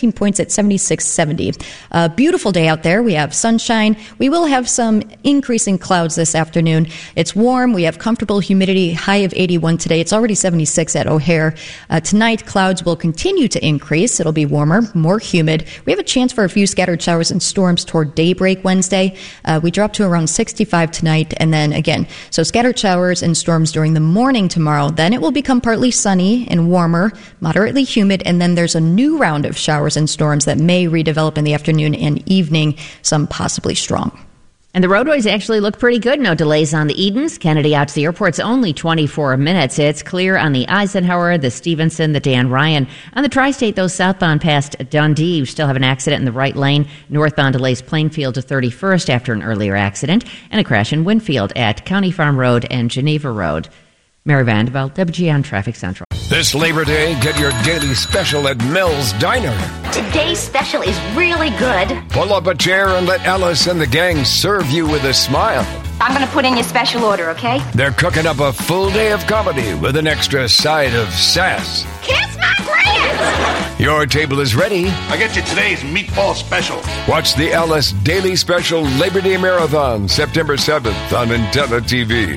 16 points at 76.70. Beautiful day out there. We have sunshine. We will have some increasing clouds this afternoon. It's warm. We have comfortable humidity, high of 81 today. It's already 76 at O'Hare. Tonight, clouds will continue to increase. It'll be warmer, more humid. We have a chance for a few scattered showers and storms toward daybreak Wednesday. We drop to around 65 tonight, and then again, so scattered showers and storms during the morning tomorrow. Then it will become partly sunny and warmer, moderately humid, and then there's a new round of showers and storms that may redevelop in the afternoon and evening, some possibly strong. And the roadways actually look pretty good. No delays on the Edens. Kennedy out to the airport's only 24 minutes. It's clear on the Eisenhower, the Stevenson, the Dan Ryan. On the Tri-State, though, southbound past Dundee, you still have an accident in the right lane. Northbound delays Plainfield to 31st after an earlier accident. And a crash in Winfield at County Farm Road and Geneva Road. Mary Vandeveld, WGN Traffic Central. This Labor Day, get your daily special at Mel's Diner. Today's special is really good. Pull up a chair and let Alice and the gang serve you with a smile. I'm going to put in your special order, okay? They're cooking up a full day of comedy with an extra side of sass. Kiss my grits! Your table is ready. I get you today's meatball special. Watch the Alice Daily Special Labor Day Marathon, September 7th on Intella TV.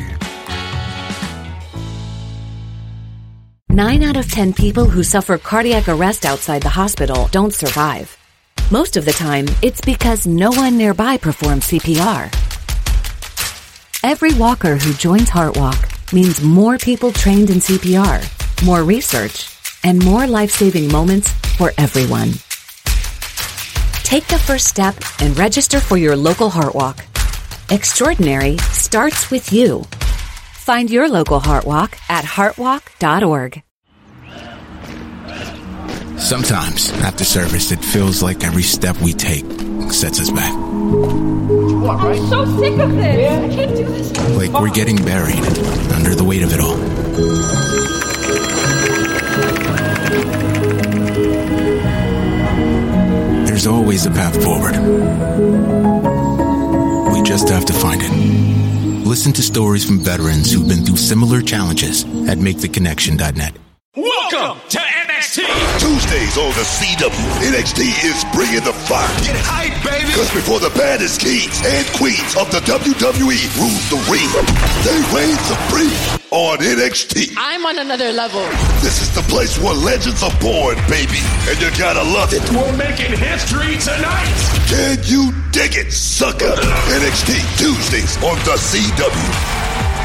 9 out of 10 people who suffer cardiac arrest outside the hospital don't survive. Most of the time, it's because no one nearby performs CPR. Every walker who joins HeartWalk means more people trained in CPR, more research, and more life-saving moments for everyone. Take the first step and register for your local HeartWalk. Extraordinary starts with you. Find your local HeartWalk at heartwalk.org. Sometimes, after service, it feels like every step we take sets us back. I'm so sick of this. I can't do this. Like we're getting buried under the weight of it all. There's always a path forward. We just have to find it. Listen to stories from veterans who've been through similar challenges at MakeTheConnection.net. Welcome to NXT. Tuesdays on the CW. NXT is bringing the fire. Get hype, baby. Because before the baddest kings and queens of the WWE rule the ring, they reign supreme on NXT. I'm on another level. This is the place where legends are born, baby. And you gotta love it. We're making history tonight. Can you dig it, sucker? NXT Tuesdays on the CW.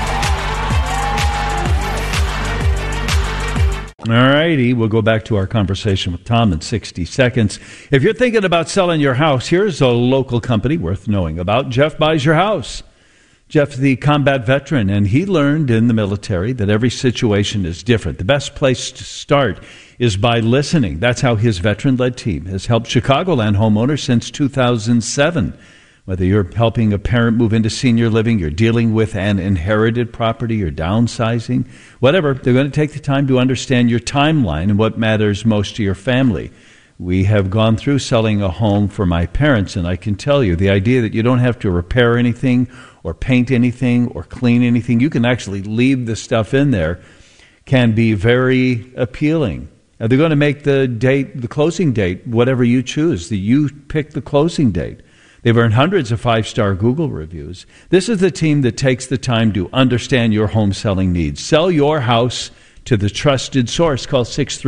All righty, we'll go back to our conversation with Tom in 60 seconds. If you're thinking about selling your house, here's a local company worth knowing about. Jeff Buys Your House. Jeff's the combat veteran, and he learned in the military that every situation is different. The best place to start is by listening. That's how his veteran-led team has helped Chicagoland homeowners since 2007. Whether you're helping a parent move into senior living, you're dealing with an inherited property, you're downsizing, whatever, they're going to take the time to understand your timeline and what matters most to your family. We have gone through selling a home for my parents, and I can tell you the idea that you don't have to repair anything or paint anything or clean anything, you can actually leave the stuff in there, can be very appealing. They're going to make the closing date, whatever you choose. You pick the closing date. They've earned hundreds of 5-star Google reviews. This is the team that takes the time to understand your home selling needs. Sell your house to the trusted source. Call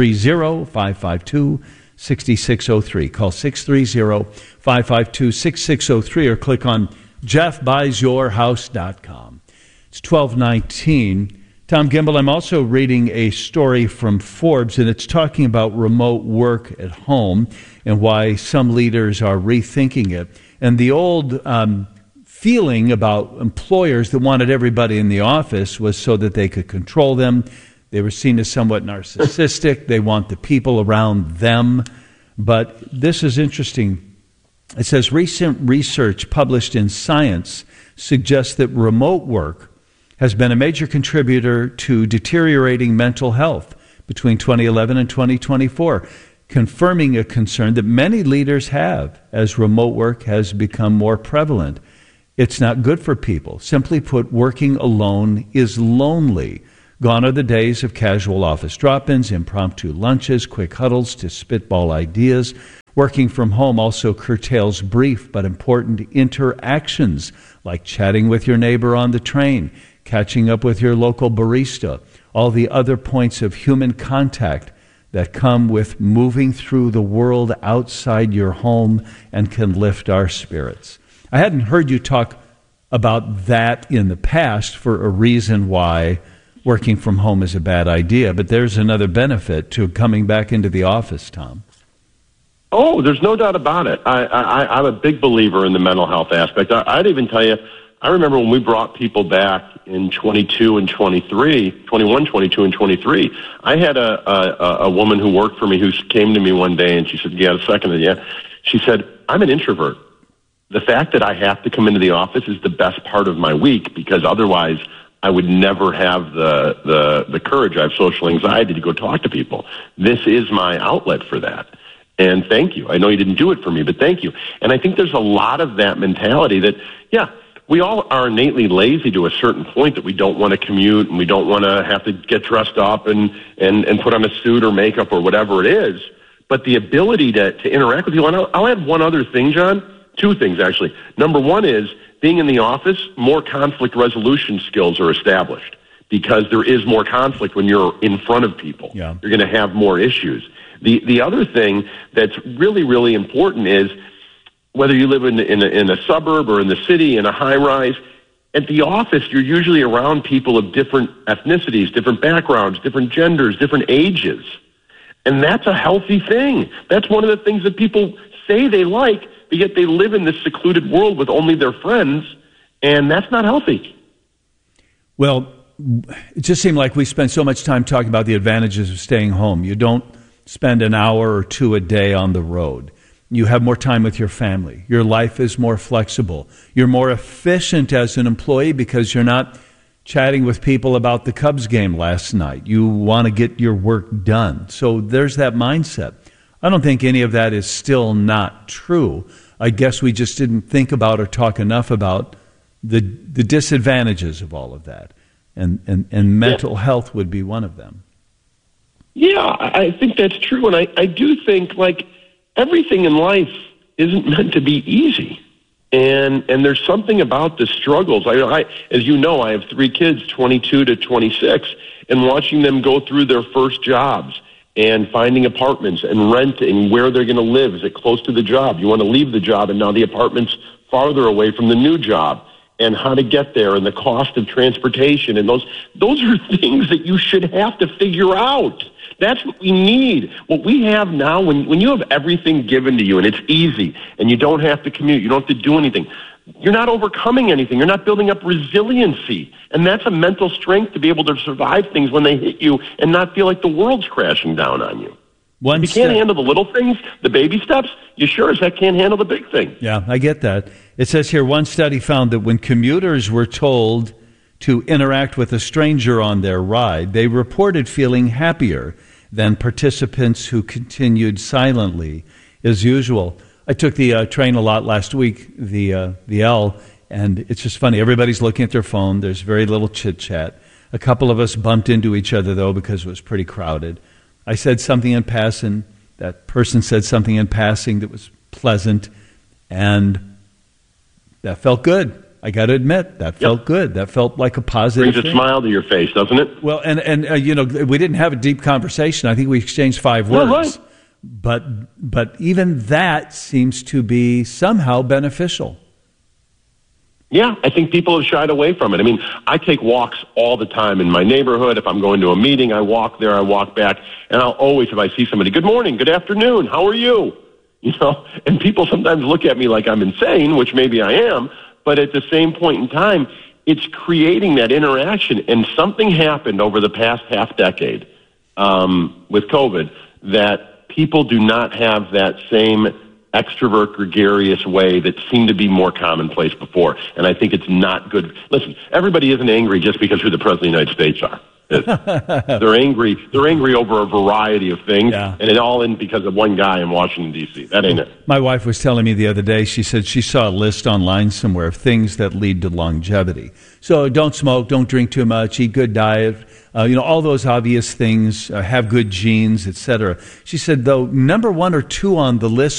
630-552-6603. Call 630-552-6603 or click on jeffbuysyourhouse.com. It's 12:19. Tom Gimbel, I'm also reading a story from Forbes, and it's talking about remote work at home and why some leaders are rethinking it. And the old feeling about employers that wanted everybody in the office was so that they could control them. They were seen as somewhat narcissistic. They want the people around them. But this is interesting. It says recent research published in Science suggests that remote work has been a major contributor to deteriorating mental health between 2011 and 2024, confirming a concern that many leaders have as remote work has become more prevalent. It's not good for people. Simply put, working alone is lonely. Gone are the days of casual office drop-ins, impromptu lunches, quick huddles to spitball ideas. Working from home also curtails brief but important interactions like chatting with your neighbor on the train, catching up with your local barista, all the other points of human contact that come with moving through the world outside your home and can lift our spirits. I hadn't heard you talk about that in the past for a reason why working from home is a bad idea, but there's another benefit to coming back into the office, Tom. Oh, there's no doubt about it. I'm a big believer in the mental health aspect. I'd even tell you, I remember when we brought people back in 21, 22, and 23, I had a woman who worked for me who came to me one day and she said, "You got a second?" Yeah. She said, "I'm an introvert. The fact that I have to come into the office is the best part of my week because otherwise I would never have the courage. I have social anxiety to go talk to people. This is my outlet for that. And thank you. I know you didn't do it for me, but thank you." And I think there's a lot of that mentality that, yeah, we all are innately lazy to a certain point that we don't want to commute and we don't want to have to get dressed up and put on a suit or makeup or whatever it is. But the ability to interact with people, and I'll add one other thing, John, two things actually. Number one is being in the office, more conflict resolution skills are established because there is more conflict when you're in front of people. Yeah. You're going to have more issues. The other thing that's really, really important is whether you live in a suburb or in the city, in a high-rise, at the office, you're usually around people of different ethnicities, different backgrounds, different genders, different ages. And that's a healthy thing. That's one of the things that people say they like, but yet they live in this secluded world with only their friends, and that's not healthy. Well, it just seemed like we spent so much time talking about the advantages of staying home. You don't spend an hour or two a day on the road. You have more time with your family. Your life is more flexible. You're more efficient as an employee because you're not chatting with people about the Cubs game last night. You want to get your work done. So there's that mindset. I don't think any of that is still not true. I guess we just didn't think about or talk enough about the disadvantages of all of that. And mental health would be one of them. Yeah, I think that's true. And I do think, like, everything in life isn't meant to be easy. And there's something about the struggles. I as you know, I have 3 kids, 22 to 26, and watching them go through their first jobs and finding apartments and renting where they're going to live. Is it close to the job? You want to leave the job, and now the apartment's farther away from the new job. And how to get there and the cost of transportation. And those are things that you should have to figure out. That's what we need. What we have now, when you have everything given to you and it's easy and you don't have to commute, you don't have to do anything, you're not overcoming anything. You're not building up resiliency. And that's a mental strength to be able to survive things when they hit you and not feel like the world's crashing down on you. If you can't handle the little things, the baby steps, you sure as heck can't handle the big thing. Yeah, I get that. It says here, one study found that when commuters were told to interact with a stranger on their ride, they reported feeling happier than participants who continued silently as usual. I took the train a lot last week, the L, and it's just funny. Everybody's looking at their phone. There's very little chit-chat. A couple of us bumped into each other, though, because it was pretty crowded. I said something in passing. That person said something in passing that was pleasant, and that felt good. I got to admit, that felt good. That felt like a positive Brings a smile to your face, doesn't it? Well, and you know, we didn't have a deep conversation. I think we exchanged 5 words. Right. But even that seems to be somehow beneficial. Yeah, I think people have shied away from it. I mean, I take walks all the time in my neighborhood. If I'm going to a meeting, I walk there, I walk back, and I'll always, if I see somebody, good morning, good afternoon, how are you? You know, and people sometimes look at me like I'm insane, which maybe I am, but at the same point in time, it's creating that interaction. And something happened over the past half decade with COVID that people do not have that same extrovert, gregarious way that seemed to be more commonplace before. And I think it's not good. Listen, everybody isn't angry just because who the President of the United States are. They're angry over a variety of things, and it all in because of one guy in Washington, D.C. That ain't it. My wife was telling me the other day, she said she saw a list online somewhere of things that lead to longevity. So don't smoke, don't drink too much, eat good diet, all those obvious things, have good genes, etc. She said, though, number 1 or 2 on the list